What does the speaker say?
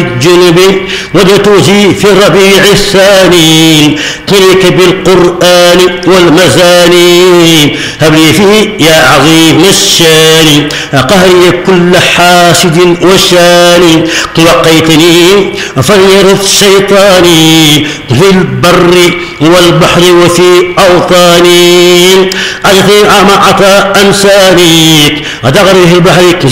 الجنب ودتوزي في الربيع الثاني تلك بالقرآن والمزاني هب لي فيه يا عظيم الشان قهري كل حاسد وشان توقيتني فليرث شيطاني في البر والبحر وفي أوطاني أجثي عام عطاء أنسانيك أدغري في البحر